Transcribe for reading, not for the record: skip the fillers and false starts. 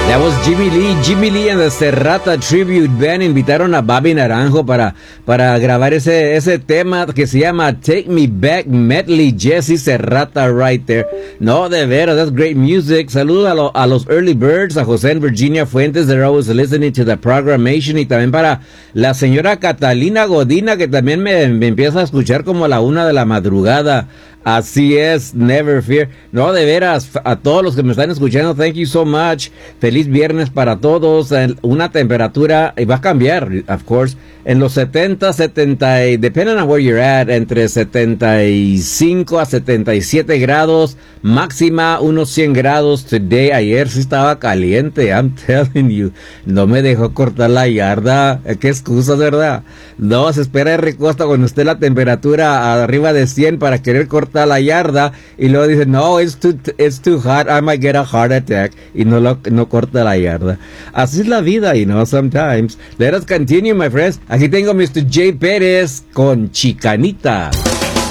That was Jimmy Lee. Jimmy Lee and the Serrata Tribute Band invitaron a Bobby Naranjo para grabar ese tema que se llama Take Me Back Medley. Jesse Serrata right there. No, de veras, that's great music. Saludos a los Early Birds, a José en Virginia Fuentes. They're always listening to the programmation. Y también para la señora Catalina Godina, que también me empieza a escuchar como a la 1 de la madrugada. Así es, never fear. No, de veras, a todos los que me están escuchando, thank you so much. Feliz viernes para todos. Una temperatura, y va a cambiar, of course, en los 70, depending on where you're at, entre 75 a 77 grados, máxima unos 100 grados today. Ayer sí estaba caliente, I'm telling you. No me dejó cortar la yarda. Qué excusas, ¿verdad? No, se espera de recosta cuando esté la temperatura arriba de 100 para querer cortar la yarda, y luego dice, no, it's too hot, I might get a heart attack, y no corta la yarda. Así es la vida, sometimes. Let us continue, my friends. Aquí tengo Mr. J. Pérez con Chicanita.